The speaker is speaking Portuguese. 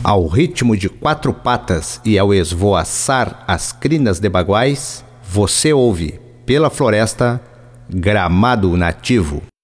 Ao ritmo de 4 patas e ao esvoaçar as crinas de baguais, você ouve, pela floresta, Gramado Nativo.